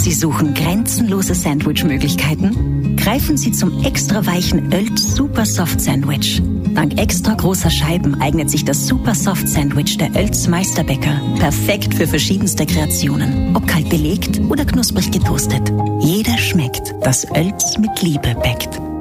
Sie suchen grenzenlose Sandwich-Möglichkeiten? Greifen Sie zum extra weichen Oelz Super Soft Sandwich. Dank extra großer Scheiben eignet sich das Super Soft Sandwich der Oelz Meisterbäcker perfekt für verschiedenste Kreationen. Ob kalt belegt oder knusprig getoastet. Jeder schmeckt, dass Oelz mit Liebe bäckt.